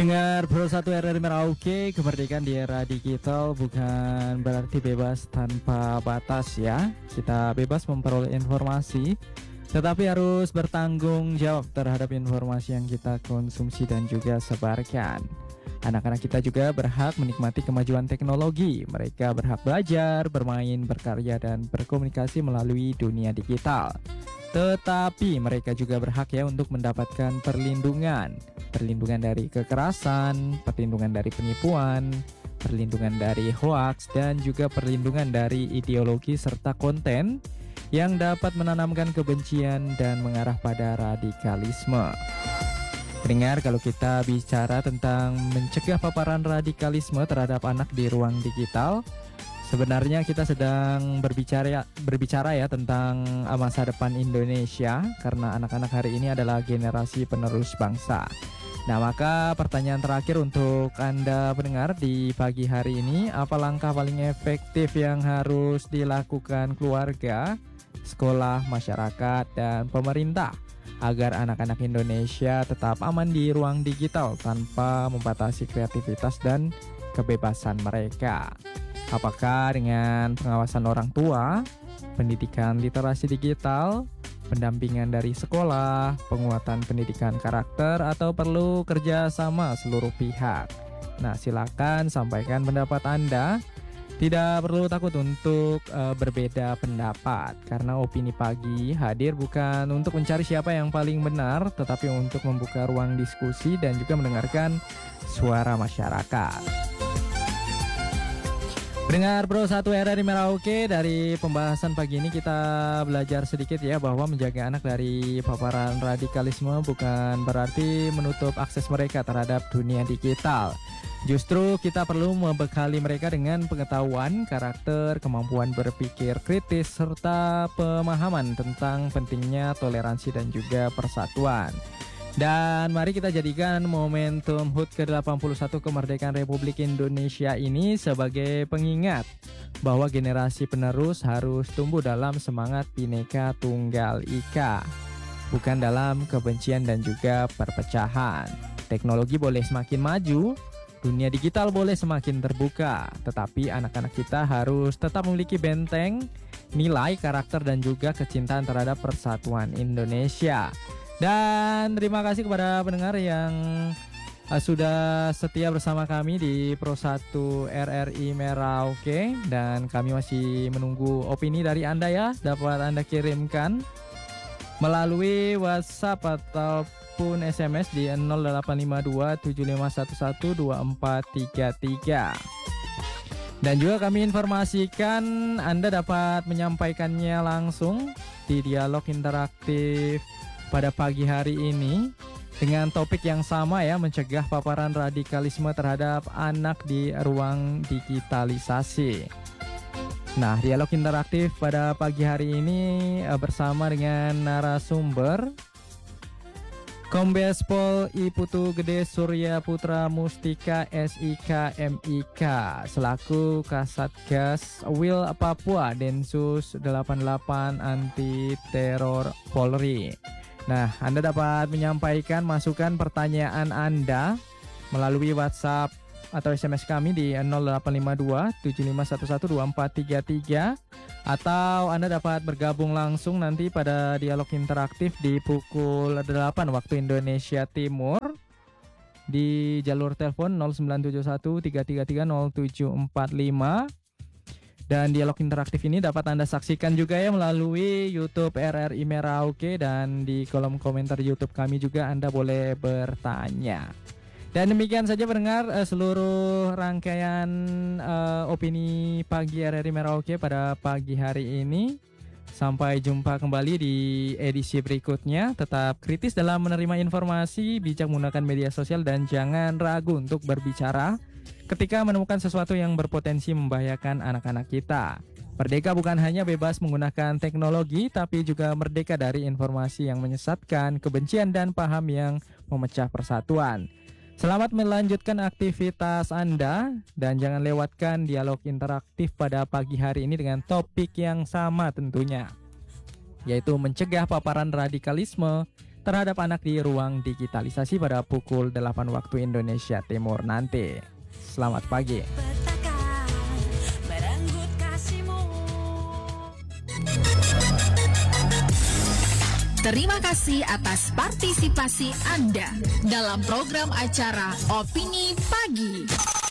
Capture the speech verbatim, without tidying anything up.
Dengar Pro satu R R I Merauke, kemerdekaan di era digital bukan berarti bebas tanpa batas ya. Kita bebas memperoleh informasi, tetapi harus bertanggung jawab terhadap informasi yang kita konsumsi dan juga sebarkan. Anak-anak kita juga berhak menikmati kemajuan teknologi. Mereka berhak belajar, bermain, berkarya, dan berkomunikasi melalui dunia digital. Tetapi mereka juga berhak ya untuk mendapatkan perlindungan. Perlindungan dari kekerasan, perlindungan dari penipuan, perlindungan dari hoaks, dan juga perlindungan dari ideologi serta konten yang dapat menanamkan kebencian dan mengarah pada radikalisme. Dengar, kalau kita bicara tentang mencegah paparan radikalisme terhadap anak di ruang digital, sebenarnya kita sedang berbicara berbicara ya tentang masa depan Indonesia, karena anak-anak hari ini adalah generasi penerus bangsa. Nah, maka pertanyaan terakhir untuk Anda pendengar di pagi hari ini, apa langkah paling efektif yang harus dilakukan keluarga, sekolah, masyarakat, dan pemerintah agar anak-anak Indonesia tetap aman di ruang digital tanpa membatasi kreativitas dan kebebasan mereka? Apakah dengan pengawasan orang tua, pendidikan literasi digital, pendampingan dari sekolah, penguatan pendidikan karakter, atau perlu kerjasama seluruh pihak? Nah, silakan sampaikan pendapat Anda. Tidak perlu takut untuk uh, berbeda pendapat, karena opini pagi hadir bukan untuk mencari siapa yang paling benar, tetapi untuk membuka ruang diskusi dan juga mendengarkan suara masyarakat. Dengar Pro satu R R I Merauke, dari pembahasan pagi ini kita belajar sedikit ya bahwa menjaga anak dari paparan radikalisme bukan berarti menutup akses mereka terhadap dunia digital. Justru kita perlu membekali mereka dengan pengetahuan, karakter, kemampuan berpikir kritis, serta pemahaman tentang pentingnya toleransi dan juga persatuan. Dan mari kita jadikan momentum H U T ke delapan puluh satu kemerdekaan Republik Indonesia ini sebagai pengingat bahwa generasi penerus harus tumbuh dalam semangat Bhinneka Tunggal Ika, bukan dalam kebencian dan juga perpecahan. Teknologi boleh semakin maju, dunia digital boleh semakin terbuka, tetapi anak-anak kita harus tetap memiliki benteng, nilai, karakter, dan juga kecintaan terhadap persatuan Indonesia. Dan terima kasih kepada pendengar yang uh, sudah setia bersama kami di Pro satu R R I Merauke. Dan kami masih menunggu opini dari Anda ya, dapat Anda kirimkan melalui WhatsApp ataupun S M S di nol delapan lima dua tujuh lima satu satu dua empat tiga tiga. Dan juga kami informasikan Anda dapat menyampaikannya langsung di dialog interaktif pada pagi hari ini dengan topik yang sama ya, mencegah paparan radikalisme terhadap anak di ruang digitalisasi. Nah, dialog interaktif pada pagi hari ini bersama dengan narasumber Kombes Pol I Putu Gede Surya Putra Mustika S I K M I K selaku Kasatgas Wil Papua Densus delapan puluh delapan Anti Teror Polri. Nah, Anda dapat menyampaikan masukan pertanyaan Anda melalui WhatsApp atau S M S kami di nol delapan lima dua tujuh lima satu satu dua empat tiga tiga, atau Anda dapat bergabung langsung nanti pada dialog interaktif di pukul delapan waktu Indonesia Timur di jalur telepon nol sembilan tujuh satu tiga tiga tiga nol tujuh empat lima. Dan dialog interaktif ini dapat Anda saksikan juga ya melalui YouTube R R I Merauke, dan di kolom komentar YouTube kami juga Anda boleh bertanya. Dan demikian saja pendengar seluruh rangkaian uh, opini pagi R R I Merauke pada pagi hari ini. Sampai jumpa kembali di edisi berikutnya. Tetap kritis dalam menerima informasi, bijak menggunakan media sosial, dan jangan ragu untuk berbicara ketika menemukan sesuatu yang berpotensi membahayakan anak-anak kita. Merdeka bukan hanya bebas menggunakan teknologi, tapi juga merdeka dari informasi yang menyesatkan, kebencian, dan paham yang memecah persatuan. Selamat melanjutkan aktivitas Anda, dan jangan lewatkan dialog interaktif pada pagi hari ini dengan topik yang sama tentunya, yaitu mencegah paparan radikalisme terhadap anak di ruang digitalisasi pada pukul delapan waktu Indonesia Timur nanti. Selamat pagi. Terima kasih atas partisipasi Anda dalam program acara Opini Pagi.